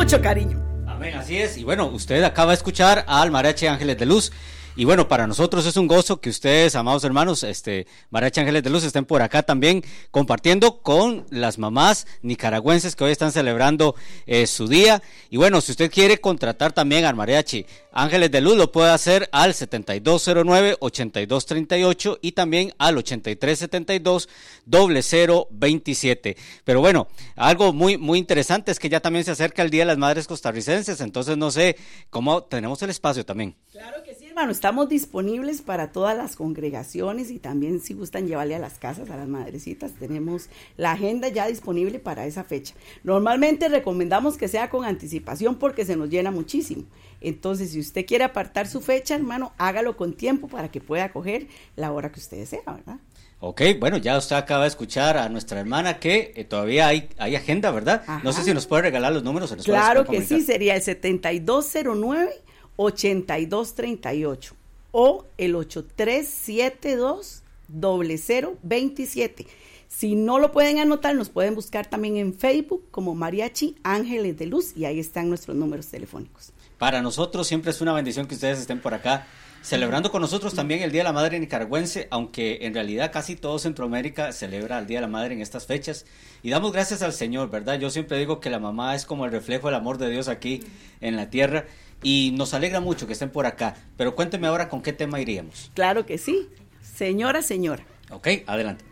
mucho cariño. Amén, así es. Y bueno, usted acaba de escuchar al Mariachi Ángeles de Luz. Y bueno, para nosotros es un gozo que ustedes, amados hermanos, Mariachi Ángeles de Luz, estén por acá también compartiendo con las mamás nicaragüenses que hoy están celebrando su día. Y bueno, si usted quiere contratar también al Mariachi Ángeles de Luz, lo puede hacer al 7209-8238 y también al 8372-0027. Pero bueno, algo muy, muy interesante es que ya también se acerca el Día de las Madres Costarricenses, entonces no sé cómo tenemos el espacio también. Claro que sí, hermano, estamos disponibles para todas las congregaciones y también si gustan llevarle a las casas a las madrecitas, tenemos la agenda ya disponible para esa fecha. Normalmente recomendamos que sea con anticipación porque se nos llena muchísimo. Entonces, si usted quiere apartar su fecha, hermano, hágalo con tiempo para que pueda coger la hora que usted desea, ¿verdad? Ok, bueno, ya usted acaba de escuchar a nuestra hermana que todavía hay agenda, ¿verdad? Ajá. No sé si nos puede regalar los números. Claro que sí, sería el 7209-8238 o el 8372-0027. Si no lo pueden anotar, nos pueden buscar también en Facebook como Mariachi Ángeles de Luz y ahí están nuestros números telefónicos. Para nosotros siempre es una bendición que ustedes estén por acá celebrando con nosotros también el Día de la Madre nicaragüense, aunque en realidad casi todo Centroamérica celebra el Día de la Madre en estas fechas y damos gracias al Señor, ¿verdad? Yo siempre digo que la mamá es como el reflejo del amor de Dios aquí en la tierra y nos alegra mucho que estén por acá, pero cuénteme ahora con qué tema iríamos. Claro que sí, señora. Ok, adelante.